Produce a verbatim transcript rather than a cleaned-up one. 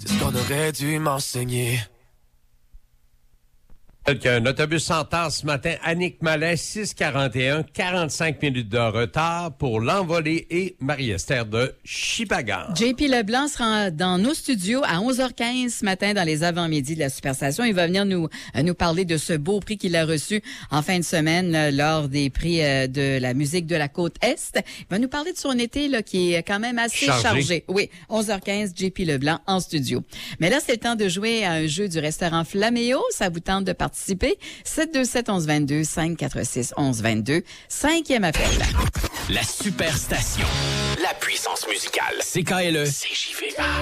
c'est ce qu'on aurait dû m'enseigner. Un autobus en retard ce matin, Annick Malais, six quarante et un, quarante-cinq minutes de retard pour l'envolée et Marie-Esther de Shippagan. J P Leblanc sera dans nos studios à onze heures quinze ce matin dans les avant-midi de la Superstation. Il va venir nous nous parler de ce beau prix qu'il a reçu en fin de semaine euh, lors des prix euh, de la musique de la Côte-Est. Il va nous parler de son été là qui est quand même assez chargé. chargé. Oui, onze heures quinze, J P Leblanc en studio. Mais là, c'est le temps de jouer à un jeu du restaurant Flaméo. Ça vous tente de participer? sept deux sept, onze vingt-deux, cinq quatre six, onze vingt-deux. Cinquième appel. La Superstation. La puissance musicale. C K L E. C J V A.